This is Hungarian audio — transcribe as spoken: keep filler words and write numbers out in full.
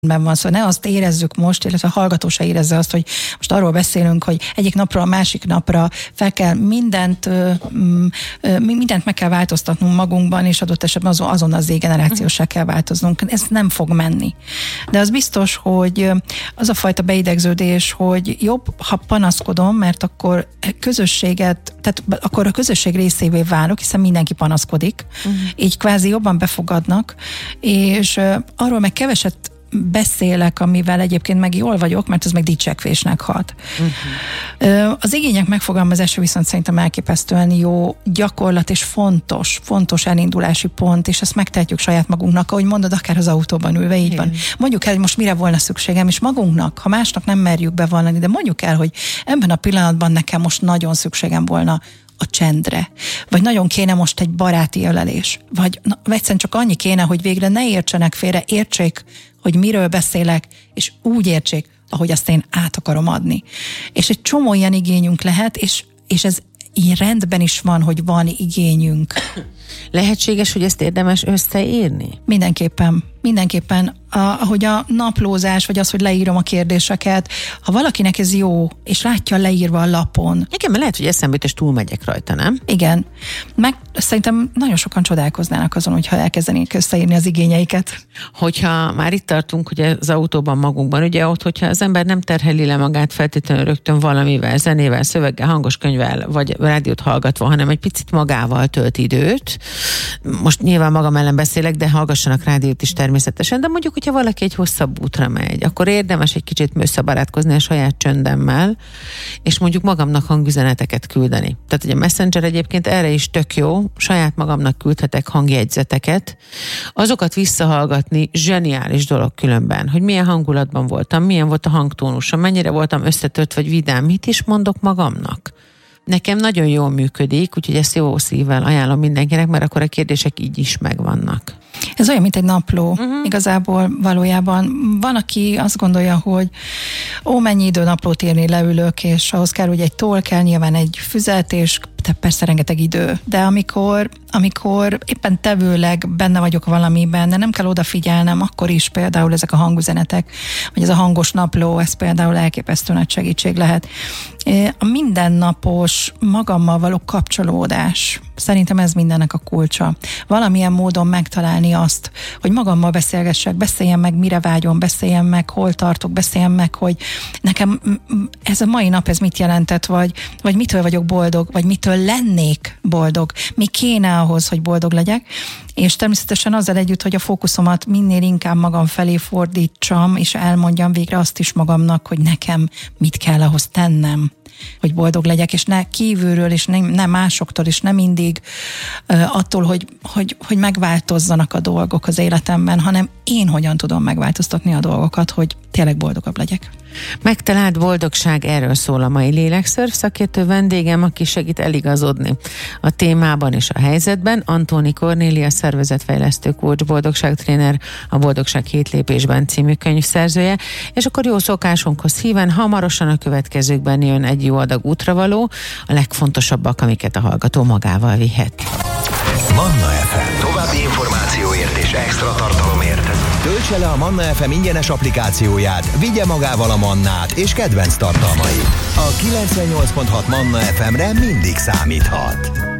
van szó. Ne azt érezzük most, illetve a hallgató se érezze azt, hogy most arról beszélünk, hogy egyik napról a másik napra fel kell mindent, mindent meg kell változtatnunk magunkban, és adott esetben azon, azon az Z-generációsá kell változnunk. Ez nem fog menni. De az biztos, hogy az a fajta beidegződés, hogy jobb, ha panaszkodom, mert akkor közösséget, tehát akkor a közösség részévé válok, hiszen mindenki panaszkodik, uh-huh. így kvázi jobban befogadnak, és arról meg keveset beszélek, amivel egyébként meg jól vagyok, mert ez meg dicsekvésnek hat. Uh-huh. Az igények megfogalmazása viszont szerintem elképesztően jó gyakorlat, és fontos, fontos elindulási pont, és ezt megtehetjük saját magunknak, ahogy mondod, akár az autóban ülve, így van. Mondjuk el, hogy most mire volna szükségem, és magunknak, ha másnak nem merjük bevallani, de mondjuk el, hogy ebben a pillanatban nekem most nagyon szükségem volna a csendre, vagy nagyon kéne most egy baráti ölelés, vagy na, egyszerűen csak annyi kéne, hogy végre ne értsenek félre, értsék, hogy miről beszélek, és úgy értsék, ahogy azt én át akarom adni. És egy csomó ilyen igényünk lehet, és, és ez így rendben is van, hogy van igényünk. Lehetséges, hogy ezt érdemes összeírni? Mindenképpen. Mindenképpen, a, ahogy a naplózás, vagy az, hogy leírom a kérdéseket, ha valakinek ez jó, és látja leírva a lapon. Igen, mert lehet, hogy eszembe jut, és túlmegyek rajta, nem? Igen. Meg szerintem nagyon sokan csodálkoznának azon, hogyha elkezdenék összeírni az igényeiket. Hogyha már itt tartunk, ugye az autóban magunkban, ugye ott, hogyha az ember nem terheli le magát feltétlenül rögtön valamivel, zenével, szöveggel, hangos könyvvel, vagy rádiót hallgatva, hanem egy picit magával tölt időt. Most nyilván magam ellen beszélek, de hallgassanak rádiót is természetesen, de mondjuk, hogyha valaki egy hosszabb útra megy, akkor érdemes egy kicsit összebarátkozni a saját csöndemmel, és mondjuk magamnak hangüzeneteket küldeni. Tehát ugye a Messenger egyébként erre is tök jó, saját magamnak küldhetek hangjegyzeteket, azokat visszahallgatni zseniális dolog különben, hogy milyen hangulatban voltam, milyen volt a hangtónusom, mennyire voltam összetört vagy vidám, mit is mondok magamnak. Nekem nagyon jól működik, úgyhogy ezt jó szívvel ajánlom mindenkinek, mert akkor a kérdések így is megvannak. Ez olyan, mint egy napló. Uh-huh. Igazából valójában van, aki azt gondolja, hogy ó, mennyi idő naplót írni, leülök, és ahhoz kell, hogy egy toll, kell nyilván egy füzet, és persze rengeteg idő. De amikor, amikor éppen tevőleg benne vagyok valamiben, de nem kell odafigyelnem, akkor is például ezek a hangüzenetek, vagy ez a hangos napló, ez például elképesztő nagy segítség lehet. A mindennapos magammal való kapcsolódás, szerintem ez mindennek a kulcsa. Valamilyen módon megtalálni azt, hogy magammal beszélgessek, beszéljem meg, mire vágyom, beszéljem meg, hol tartok, beszéljem meg, hogy nekem ez a mai nap ez mit jelentett, vagy, vagy mitől vagyok boldog, vagy mitől lennék boldog, mi kéne ahhoz, hogy boldog legyek, és természetesen azzal együtt, hogy a fókuszomat minél inkább magam felé fordítsam, és elmondjam végre azt is magamnak, hogy nekem mit kell ahhoz tennem, hogy boldog legyek, és ne kívülről, és nem, nem másoktól, és nem mindig uh, attól, hogy, hogy, hogy megváltozzanak a dolgok az életemben, hanem én hogyan tudom megváltoztatni a dolgokat, hogy tényleg boldogabb legyek. Megtalált boldogság, erről szól a mai Lélekszörf szakértő vendégem, aki segít eligazodni a témában és a helyzetben. Antóni Kornélia, szervezetfejlesztő coach, boldogságtréner, a Boldogság hét lépésben című könyv szerzője, és akkor jó szokásunkhoz híven hamarosan a következőkben jön egy jó adag útravaló, a legfontosabbak, amiket a hallgató magával vihet. Manna ef em. További információért és extra tartalomért töltse le a Manna ef em ingyenes applikációját, vigye magával a Mannát és kedvenc tartalmait. A kilencvennyolc pont hat Manna ef emre mindig számíthat.